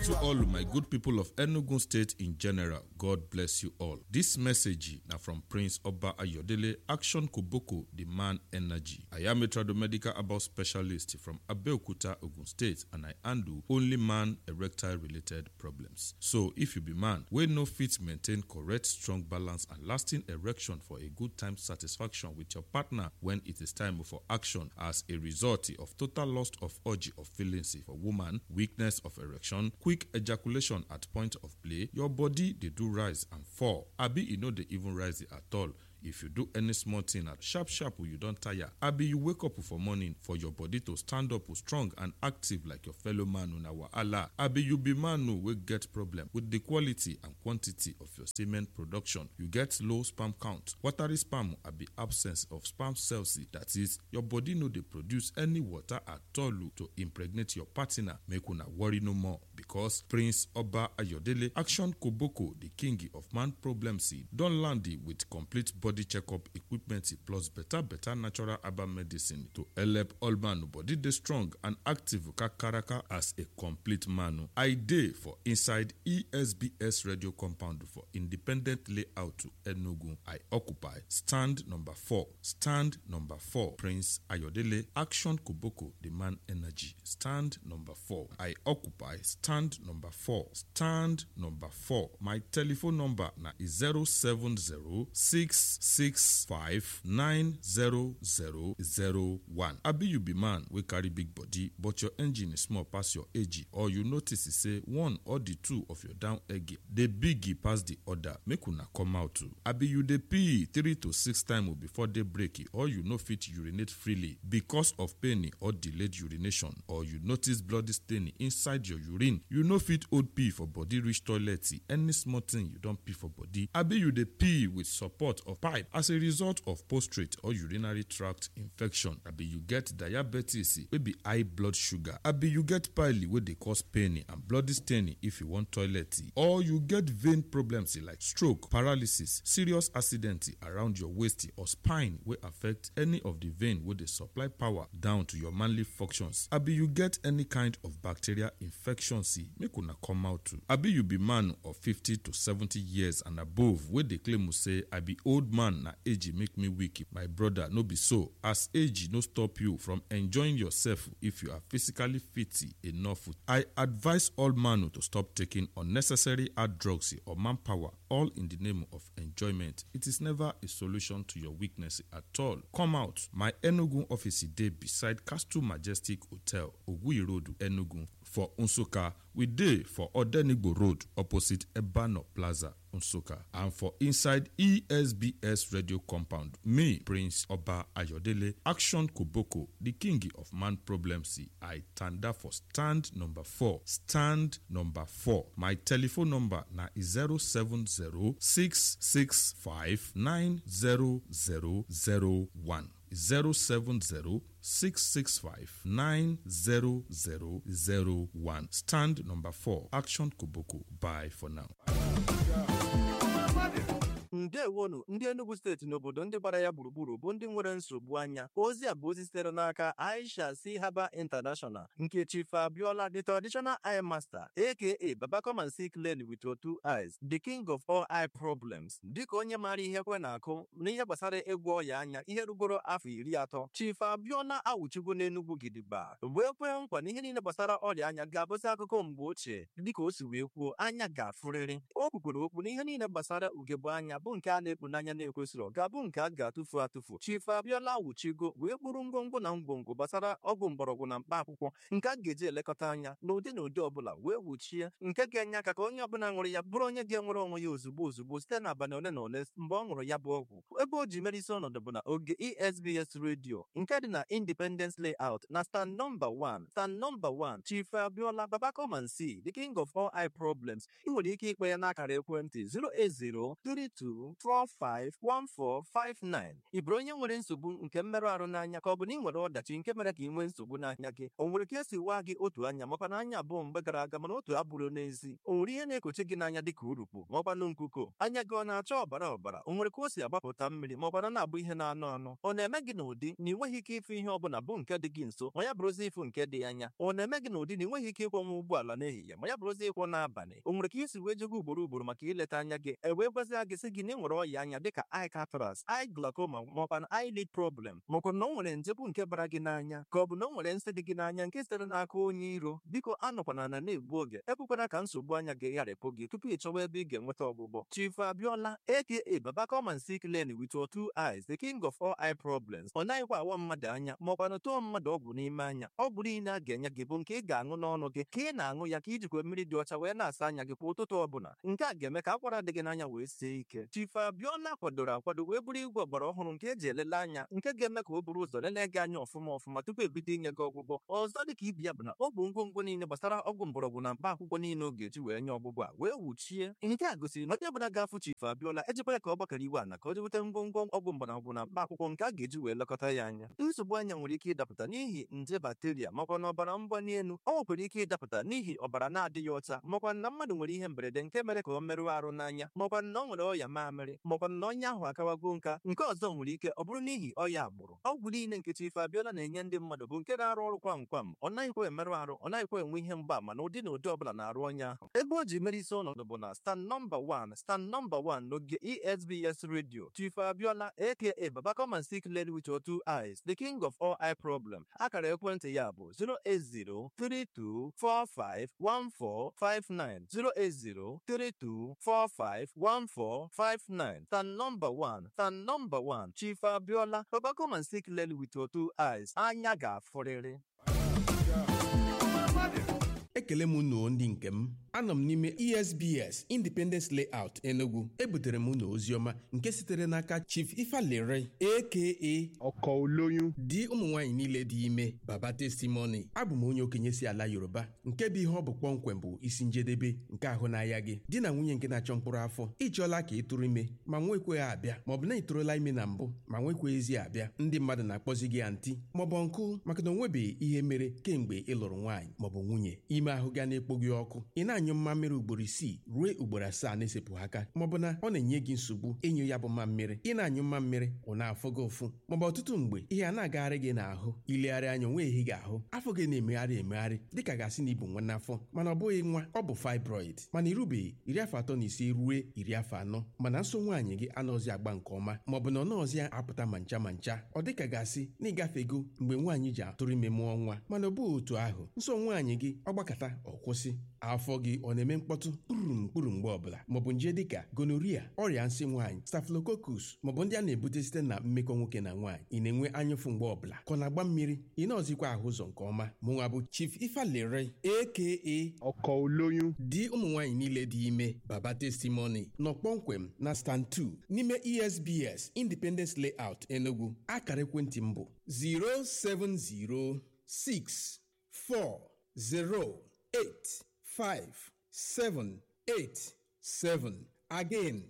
to all my good people of Enugu State in general. God bless you all. This message now from Prince Oba Ayodele, Action Koboko, the man energy. I am a tradomedical about specialist from Abeokuta, Ogun State, and I handle only man erectile related problems. So if you be man, we no fit maintain correct, strong balance and lasting erection for a good time satisfaction with your partner when it is time for action as a result of total loss of urge of feelings for woman, weakness of erection, quick ejaculation at point of play, your body they do rise and fall. Abi you know they even rise at all. If you do any small thing at sharp you don't tire. Abi you wake up for morning for your body to stand up strong and active like your fellow man on our Allah. Abi you be man who will get problem with the quality and quantity of your semen production. You get low sperm count. Watery sperm abi absence of sperm cells. That is, your body no they produce any water at all to impregnate your partner. Make una worry no more because Prince Oba Ayodele, Action Koboko, the king of man problems, don't land it with complete body checkup equipment plus better natural herbal medicine to help all man body dey strong and active kakaraka as a complete man. I dey for inside ESBS radio compound for independent layout to Enugu. I occupy stand number 4. Stand number 4. Prince Ayodele, Action Koboko, the man energy. Stand number 4. I occupy stand number 4. Stand number 4. My telephone number na is 070-665-90001. Abi you be man we carry big body but your engine is small pass your age, or you notice say one or the two of your down egg the biggie pass the other, make una come out too. Abi you dey pee 3 to 6 times before they break it, or you no fit urinate freely because of pain or delayed urination, or you notice bloody stain inside your urine, you no fit hold pee for body reach toilet, any small thing you don't pee for body. Abi you dey pee with support of pipe as a result of prostate or urinary tract infection. Abi you get diabetes wey be high blood sugar. Abi you get pile wey dey cause pain and bloody staining if you want toilet, or you get vein problems like stroke, paralysis, serious accident around your waist or spine wey affect any of the vein wey dey supply power down to your manly functions. Abi you get any kind of bacterial infection, make una come out too. Abi you be man of 50 to 70 years and above wey dey claim say I be old man na age make me weak. My brother, no be so, as age no stop you from enjoying yourself if you are physically fit enough. I advise all man to stop taking unnecessary hard drugs or manpower, all in the name of enjoyment. It is never a solution to your weakness at all. Come out. My Enugu office dey beside Castle Majestic Hotel, Ogui Road, Enugu. For Nsukka, we dey for Odenigbo Road opposite Ebano Plaza, Nsukka. And for inside ESBS radio compound, me, Prince Oba Ayodele, Action Koboko, the king of man problems, I tanda for stand number 4. Stand number 4. My telephone number na is 070-665-90001. 070-665-90001. Stand number 4. Action Koboko. Bye for now. Ndewonu ndị Enugu steeti n'obodo ndị gbara ya gburugburu bụ ndị nwere nsogbu anya. Ozi a bụ ozi sitere n'aka Aisha C. Haba International nke Chief Abiola, the traditional eye master, aka Baba come and see clearly with your 2 eyes, the king of all eye problems. Dịka onye maara ihe kwe na-akụ n'ihe gbasara ịgwọ ọya anya ihe rugoro afọ 30, Chief Abiola awụchigo n'Enugu gidigba wee kwee nkwa na ihe niile gbasara ọrịa anya ga-abụzi akụkọ mgbe ochie. Dịka o si wee kwuo, anya ga-afụrịrị. O kwukwara okwu na ihe niile gbasara ugegbe anya bụ nke a na-ekpu n'anya na-ekwesịrị ga-abụ nke a ga-atụfu atụfu. Chief Abiola awụchigo wee kpụrụ ngwongwo na ngwongwo gbasara ọgwụ mgbọrọgwụ na mkpa akwụkwọ nke a ga-eji elekọta anya n'ụdị na ụdị ọbụla wee wuchie nke ga-enye aka ka onye ọbụla ṅụrụ ya bụrụ onye ga-enwere onwe ya ozugbo site n'abalị ole na ole mgbe ọ ṅụrụ ya bụ ọgwụ. Ebe o ji mere isi ọnọdụ bụ na oge ESBS radio nke dị na Independence Layout na stand number 1. Chief Abiola, Baba come and see, the king of all eye problems. Ị nwere ike ikpe ya n'akara ekwentị 08032 08032451459. ị bụrụ onye nwere nsogbu nke mmerụ ahụ n'anya ka ọ bụ na ị nwere ọdachi nke mere ka ị nwee nsogbu n'anya gị? O nwere ka esi waa gị otu anya makwa na anya abụọ mgbe gara aga mana otu abụrụ n'ezi? O nwere ihe na-ekochi gị n'anya dịka urukpu maọkwanụ nkuko? Anya gị ọ na-acha ọbara ọbara? O nwere ka o si agbapụta mmiri maọkwana na-abụ ihe na-anọ anọ? Ọ na-eme gị n'ụdị na ị nweghị ike ịfụ ihe ọbụla bụ nke dị gị nso ma ya bụrụzi ịfụ nke dị anya? Ọ na-eme gị n'ụdị na ị nweghị ike ịkwọnwa ụgbọala n'ehihie ma ya bụrụzi ịkwọ n'abalị? O nwere ka isi wee jego ugboro ugboro maka ileta anya gị wee gwazia gị sị gị na ị nwere ọya anya dịka eye cataract, eye glaucoma maọkwa na eyelid problem, maọkwa na o nwere njebụ nke bara gị n'anya, ka ọ bụ na o nwere nsị dị gị n'anya nke sitere n'aka onye iro. Biko anọkwana na na-egbu oge, ekwekwana ka nsogbu anya gị gharịpụ gị tupu ị chọwa ebe ị ga-enweta ọgwụgwọ. Chief Abiola aka Baba come and see clearly with your two eyes, the king of all eye problems. Ọ naghịkwa awa mmadụ anya maọkwa na tụọ mmadụ ọgwụ n'ime anya. Ọgwụ niile a ga-enye gị bụ nke ị ga-aṅụ n'ọnụ gị, ka ị na-aṅụ ya ka ijikwa mmiri dị ọcha wee na-asa anya gị kwa ụtụtụ ọbụla. Nke a ga-eme ka akwara dị gị n'anya wee sie ike. Chief Abiola kwadoro akwado wee bụrụ igwe ọgbara ọhụrụ nke eji elele anya, nke ga-eme ka o buru ụzọ lelee gị anya ọfụma tupu ebido inye gị ọgwụgwọ. Ọzọ dịka ibi ya bụ na ọ bụ ngwongwo niile gbasara ọgwụ mgbọrọgwụ na mkpa akwụkwọ niile ọ ga-eji wee nye ọgwụgwọ a wee wuchie. Nke a gosiri na onye ọbụla ga-afụ Chief Abiola ejikwara ka ọ gbakọrọ iwe ana ka o jeweta ngwongwo ọgwụ mgbọrọgwụ na mkpa akwụkwọ nke a ga-eji wee lekọta ya anya. Nsogbu anya nwere ike ịdapụta n'ihi nje bakteria makwa na ọbara mgbali elu. Ọ nwekwara ike ịdapụta n'ihi ọbara na-adịghị ọcha makwa na mmadụ nwere ihe mberede nke mere ka ọ merụọ arụ n'anya, makwa na ọ nwere ọya mamịrị, makwa na onye ahụ akawago nka. Nke ọzọ nwere ike ọ bụrụ n'ihi ọya agbụrụ. Ọgwụ niile nke Chief Abiola na-enye ndị mmadụ bụ nke na-arụ ọrụ kwam. Ọ naghịkwa emerụ arụ, ọ naghịkwa enwe ihe mgbaama na ụdị ọbụla na-arụ onye ahụ. Ebe o ji mere isi ọnọdụ bụ na stand number 1 n'oge ESBS Radio. Chief Abiola aka Baba come and see clearly with your two eyes, the king of all eye problem. Akara ekwentị ya bụ 08032451459 08032451459. Stand number 1 Chief Abiola, Baba come and see clearly with your two eyes. Anya ga-afụrịrị. Ekele m unu ndị nke m, anọ m n'ime ESBS Independence Layout Enugu. Ebutere m unu oziọma nke sitere n'aka Chief Ifalere aka Ọkọolóyún di ụmụ nwaanyị niile dị ime, Baba Testimony. Abụ m onye okenye si ala Yoruba nke bụ ihe ọ bụ kpọmkwem bụ isi njedebe nke ahụ n'ahịa gị. Di na nwunye nke na-achọ mkpụrụ afọ, ịchọọla ka ị tụrụ ime ma nwekweghị abịa, maọbụ na ị tụrụla ime na mbụ ma nwekweghịzi abịa. Ndị mmadụ na-akpọzi gị antị maọbụ nkụ maka na onwebeghị ihe mere kemgbe ị lụrụ nwaanyị maọbụ nwunye. Ime ahụ ga na-ekpo gị ọkụ, ị na-anyụ mmammiri ugboro 6 ruo ugboro 7 na-esepụghị aka, maọbụ na ọ na-enye gị nsogbu ịnyụ ya bụ mmammiri. Ị na-anyụ mmammiri ọ na-afụ gị ụfụ, maọbụ ọtụtụ mgbe ihe a na-agagharị gị n'ahụ, ilegharị anya onwe ehi gị ahụ, afọ gị na-emegharị dịka gasị na ibu nwa n'afọ, mana ọ bụghị nwa, ọ bụ fibroid. Mana irubeghị 35 ruo 40, mana nso nwaanyị gị anọzi agba nke ọma, maọbụ na ọ nọọzi apụta ma ncha. Ọ dịka gasị na ịgafego mgbe nwaanyị ji atụrụ ime mụọ nwa, mana ọ bụghị otu ahụ. Nso nwaanyị gị ọ gbakọta ọ kwụsị, afọ gị ọ na-eme mkpọtụ kpụrụ mgbe ọbụla, maọbụ nje dịka gonorrhea, ọrịa nsị nwaanyị, staphylococcus, maọbụ ndị a na-ebute site na mmekọ nwoke na nwaanyị. Ị na-enwe anyụfụ mgbe ọbụla, ka ọ na-agba mmiri, ị na-ọzikwa ahụ ụzọ nke ọma. Mụnwa bụ Chief Ifalere aka Ọkọolóyún di ụmụ nwaanyị niile dị ime, Baba Testimony, nọ kpọmkwem na stand 2 n'ime ESBS Independence Layout Enugu. Akara ekwentị m bụ 07064085787. Again,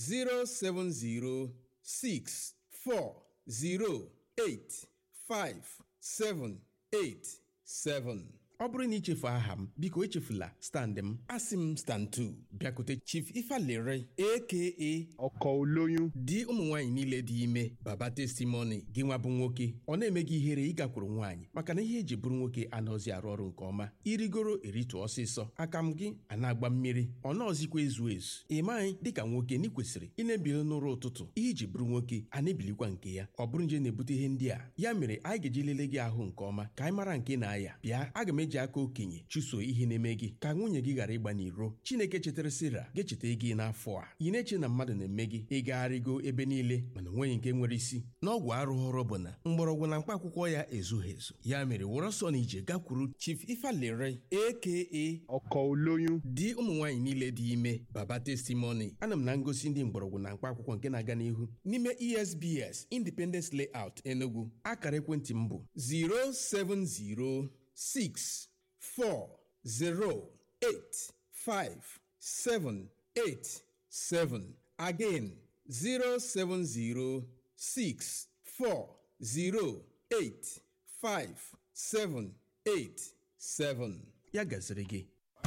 07064085787. Ọ bụrụ na ichefu aha m, biko echefula stand m. Asị m stand 2 bịakute Chief Ifalere aka Ọkọolóyún di ụmụ nwaanyị niile dị ime, Baba Testimony. Gị nwa bụ nwoke, ọ na-eme gị ihere ịgakwuru nwaanyị maka na ihe eji bụrụ nwoke anọzi arụ ọrụ nke ọma. Irigoro eritụ ọsịsọ, aka m gị a na-agba mmiri, ọ nọọzikwa ezu. Ị maghị dịka nwoke na ị kwesịrị ị na-ebili n'ụra ụtụtụ. Ihe iji bụrụ nwoke a na-ebilikwa nke ya. Ọ bụrụ nje na-ebute ihe ndị a, ya mere anyị ga-eji lele gị ahụ nke ọma ka anyị mara nke na-aya. Bịa, aga m eji aka okenye chụso ihe na-eme gị ka nwunye gị ghara ịgba n'iro. Chineke chetara Sira ga-echeta gị n'afọ a. Ị na-eche na mmadụ na-eme gị ịgagharịgo ebe niile mana onweghị nke nwere isi. N'ọgwụ arụghọrọ bụ na mgbọrọgwụ na mkpa akwụkwọ ya ezughị ezu. Ya mere were ọsọ na ije gakwuru Chief Ifalere aka Ọkọolóyún di ụmụ nwaanyị niile dị ime, Baba Testimony. Ana m na ngosi ndị mgbọrọgwụ na mkpa akwụkwọ nke na-aga n'ihu n'ime ESBS Independence Layout Enugu. Akara ekwentị m bụ 07064085787. Again, 07064085787. Ya gaziri gị.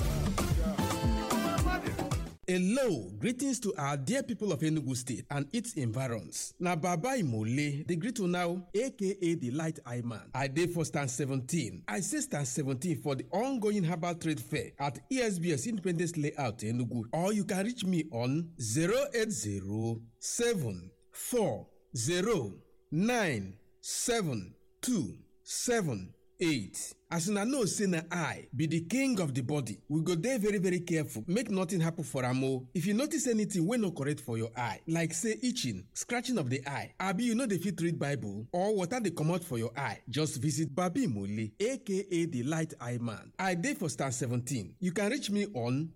Hello, greetings to our dear people of Enugu State and its environs. Na Baba Imole, the greet you now, aka the Light Eye Man. I dey for stand 17. I say stand 17 for the ongoing herbal trade fair at ESBS Independence Layout Enugu. Or you can reach me on 08074097278. As una know say na I be the king of the body, we go dey very very careful make nothing happen for am o. If you notice anything wey no correct for your eye, like say itching, scratching of the eye, abi you no dey fit read Bible or water dey comot for your eye, just visit Baba Imole aka the Light Eye Man. I dey for stand 17. You can reach me on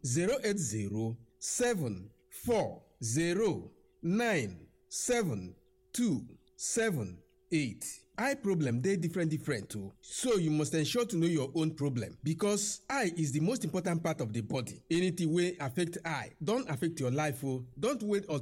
08074097278. Eye problem dey different too, so you must ensure to know your own problem because eye is the most important part of the body. Anything wey affect eye don affect your life o. Don't wait